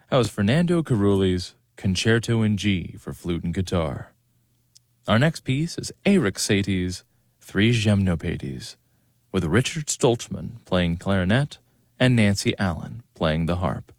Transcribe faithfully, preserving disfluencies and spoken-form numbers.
That was Fernando Carulli's Concerto in G for flute and guitar. Our next piece is Erik Satie's Three Gymnopédies, with Richard Stoltzman playing clarinet and Nancy Allen playing the harp.